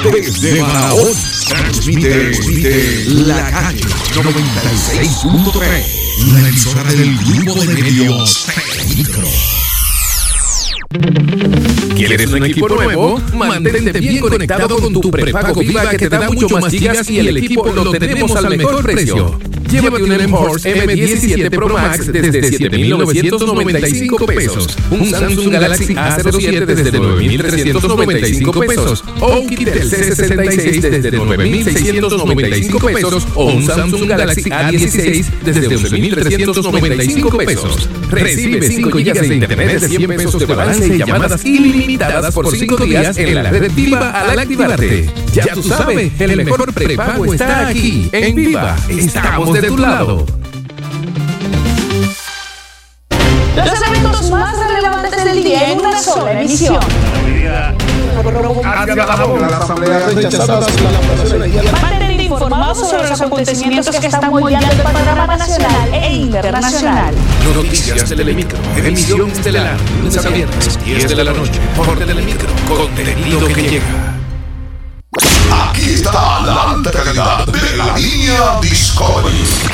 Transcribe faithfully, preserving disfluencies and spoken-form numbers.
Desde Barahona, transmite, transmite La Calle noventa y seis punto tres, la emisora del grupo de medios Telemicro. ¿Quieres un equipo nuevo? Mantente bien conectado con tu prepago Viva que te da mucho más gigas y el equipo lo tenemos al mejor precio. Llévate un M-Force M diecisiete Pro Max desde siete mil novecientos noventa y cinco pesos, un Samsung Galaxy A cero siete desde nueve mil trescientos noventa y cinco pesos, o un Kitel C sesenta y seis desde nueve mil seiscientos noventa y cinco pesos, o un Samsung Galaxy A dieciséis desde once mil trescientos noventa y cinco pesos. Recibe cinco gigas de internet de cien pesos de balance y llamadas ilimitadas por cinco días en la red Viva al activarte. Ya tú sabes, el mejor prepago está aquí. En Viva, estamos de tu lado. Los eventos más relevantes del día en una sola emisión. Mantente informado sobre los acontecimientos que están moldeando el panorama nacional e internacional. Noticias Telemicro, emisión estelar, lunes a viernes, diez de la noche, por Telemicro, contenido que llega.